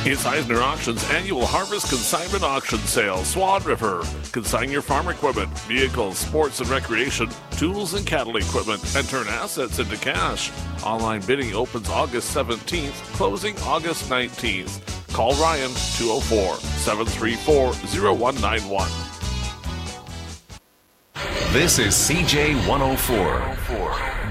It's Eisner Auction's annual Harvest Consignment Auction Sale, Swan River. Consign your farm equipment, vehicles, sports and recreation, tools and cattle equipment, and turn assets into cash. Online bidding opens August 17th, closing August 19th. Call Ryan, 204-734-0191. This is CJ 104.